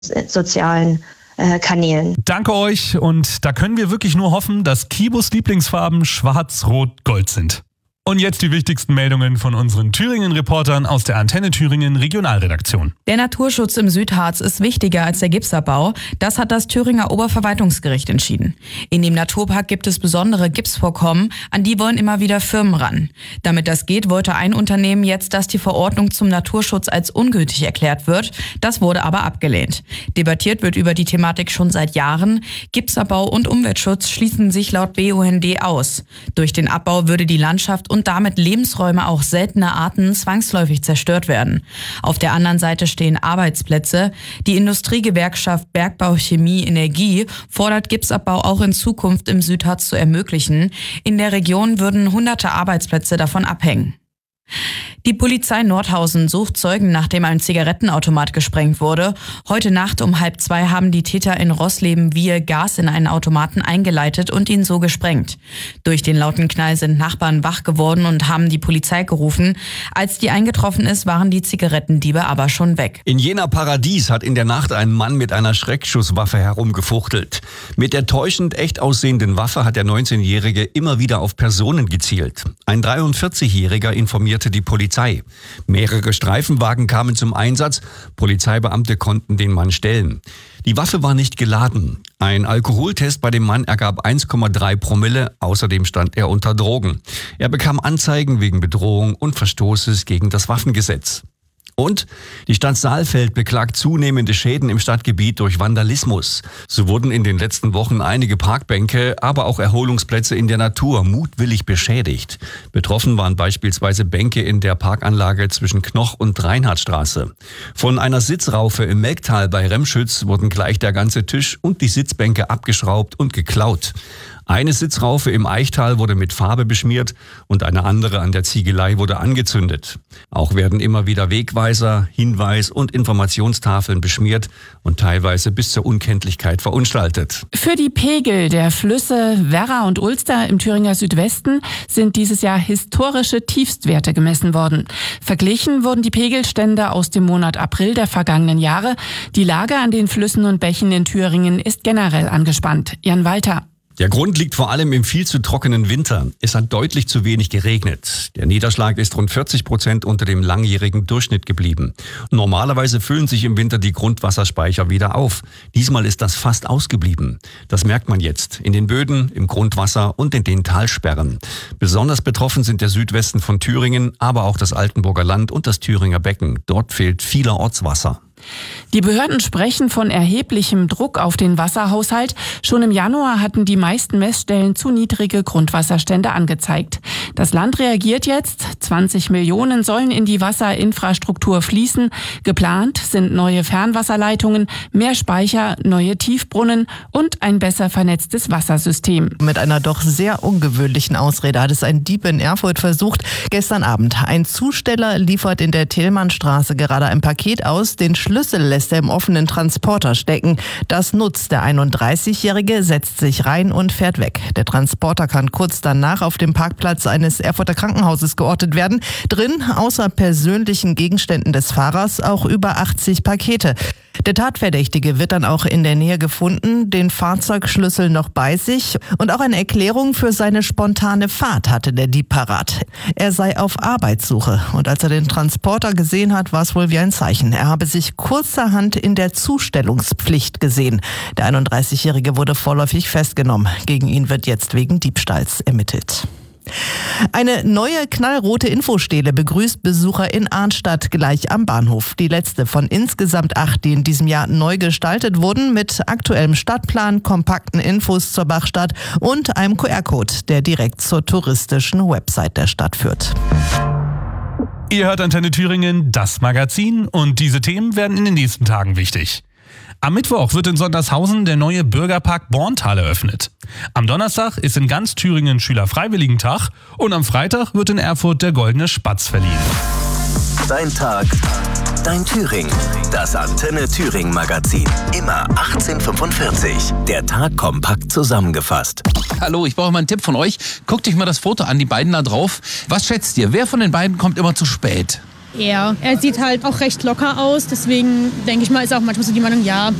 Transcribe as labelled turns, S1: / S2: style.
S1: sozialen Kanälen.
S2: Danke euch, und da können wir wirklich nur hoffen, dass Kibos Lieblingsfarben Schwarz-Rot-Gold sind. Und jetzt die wichtigsten Meldungen von unseren Thüringen-Reportern aus der Antenne Thüringen Regionalredaktion.
S3: Der Naturschutz im Südharz ist wichtiger als der Gipsabbau. Das hat das Thüringer Oberverwaltungsgericht entschieden. In dem Naturpark gibt es besondere Gipsvorkommen, an die wollen immer wieder Firmen ran. Damit das geht, wollte ein Unternehmen jetzt, dass die Verordnung zum Naturschutz als ungültig erklärt wird. Das wurde aber abgelehnt. Debattiert wird über die Thematik schon seit Jahren. Gipsabbau und Umweltschutz schließen sich laut BUND aus. Durch den Abbau würde die Landschaft und damit Lebensräume auch seltener Arten zwangsläufig zerstört werden. Auf der anderen Seite stehen Arbeitsplätze. Die Industriegewerkschaft Bergbau, Chemie, Energie fordert Gipsabbau auch in Zukunft im Südharz zu ermöglichen. In der Region würden hunderte Arbeitsplätze davon abhängen. Die Polizei Nordhausen sucht Zeugen, nachdem ein Zigarettenautomat gesprengt wurde. Heute Nacht um 1:30 haben die Täter in Rossleben-Wiehe Gas in einen Automaten eingeleitet und ihn so gesprengt. Durch den lauten Knall sind Nachbarn wach geworden und haben die Polizei gerufen. Als die eingetroffen ist, waren die Zigarettendiebe aber schon weg.
S4: In Jena Paradies hat in der Nacht ein Mann mit einer Schreckschusswaffe herumgefuchtelt. Mit der täuschend echt aussehenden Waffe hat der 19-Jährige immer wieder auf Personen gezielt. Ein 43-Jähriger informierte die Polizei. Mehrere Streifenwagen kamen zum Einsatz. Polizeibeamte konnten den Mann stellen. Die Waffe war nicht geladen. Ein Alkoholtest bei dem Mann ergab 1,3 Promille. Außerdem stand er unter Drogen. Er bekam Anzeigen wegen Bedrohung und Verstoßes gegen das Waffengesetz. Und die Stadt Saalfeld beklagt zunehmende Schäden im Stadtgebiet durch Vandalismus. So wurden in den letzten Wochen einige Parkbänke, aber auch Erholungsplätze in der Natur mutwillig beschädigt. Betroffen waren beispielsweise Bänke in der Parkanlage zwischen Knoch und Reinhardtstraße. Von einer Sitzraufe im Melktal bei Remschütz wurden gleich der ganze Tisch und die Sitzbänke abgeschraubt und geklaut. Eine Sitzraufe im Eichtal wurde mit Farbe beschmiert und eine andere an der Ziegelei wurde angezündet. Auch werden immer wieder Wegweiser, Hinweis- und Informationstafeln beschmiert und teilweise bis zur Unkenntlichkeit verunstaltet.
S5: Für die Pegel der Flüsse Werra und Ulster im Thüringer Südwesten sind dieses Jahr historische Tiefstwerte gemessen worden. Verglichen wurden die Pegelstände aus dem Monat April der vergangenen Jahre. Die Lage an den Flüssen und Bächen in Thüringen ist generell angespannt. Jan Walter.
S4: Der Grund liegt vor allem im viel zu trockenen Winter. Es hat deutlich zu wenig geregnet. Der Niederschlag ist rund 40% unter dem langjährigen Durchschnitt geblieben. Normalerweise füllen sich im Winter die Grundwasserspeicher wieder auf. Diesmal ist das fast ausgeblieben. Das merkt man jetzt in den Böden, im Grundwasser und in den Talsperren. Besonders betroffen sind der Südwesten von Thüringen, aber auch das Altenburger Land und das Thüringer Becken. Dort fehlt vielerorts Wasser.
S5: Die Behörden sprechen von erheblichem Druck auf den Wasserhaushalt. Schon im Januar hatten die meisten Messstellen zu niedrige Grundwasserstände angezeigt. Das Land reagiert jetzt. 20 Millionen sollen in die Wasserinfrastruktur fließen. Geplant sind neue Fernwasserleitungen, mehr Speicher, neue Tiefbrunnen und ein besser vernetztes Wassersystem.
S6: Mit einer doch sehr ungewöhnlichen Ausrede hat es ein Dieb in Erfurt versucht. Gestern Abend. Ein Zusteller liefert in der Tillmannstraße gerade ein Paket aus. Den Schlüssel lässt er im offenen Transporter stecken. Das nutzt der 31-Jährige, setzt sich rein und fährt weg. Der Transporter kann kurz danach auf dem Parkplatz eines Erfurter Krankenhauses geortet werden. Drin, außer persönlichen Gegenständen des Fahrers, auch über 80 Pakete. Der Tatverdächtige wird dann auch in der Nähe gefunden, den Fahrzeugschlüssel noch bei sich und auch eine Erklärung für seine spontane Fahrt hatte der Dieb parat. Er sei auf Arbeitssuche und als er den Transporter gesehen hat, war es wohl wie ein Zeichen. Er habe sich kurzerhand in der Zustellungspflicht gesehen. Der 31-Jährige wurde vorläufig festgenommen. Gegen ihn wird jetzt wegen Diebstahls ermittelt. Eine neue knallrote Infostele begrüßt Besucher in Arnstadt gleich am Bahnhof. Die letzte von insgesamt 8, die in diesem Jahr neu gestaltet wurden, mit aktuellem Stadtplan, kompakten Infos zur Bachstadt und einem QR-Code, der direkt zur touristischen Website der Stadt führt.
S2: Ihr hört Antenne Thüringen, das Magazin, und diese Themen werden in den nächsten Tagen wichtig. Am Mittwoch wird in Sondershausen der neue Bürgerpark Borntal eröffnet. Am Donnerstag ist in ganz Thüringen Schülerfreiwilligentag und am Freitag wird in Erfurt der Goldene Spatz verliehen.
S7: Dein Tag, dein Thüringen. Das Antenne Thüringen Magazin. Immer 18:45. Der Tag kompakt zusammengefasst.
S8: Hallo, ich brauche mal einen Tipp von euch. Guckt euch mal das Foto an, die beiden da drauf. Was schätzt ihr? Wer von den beiden kommt immer zu spät?
S1: Er sieht halt auch recht locker aus, deswegen denke ich mal, ist auch manchmal so die Meinung, ja,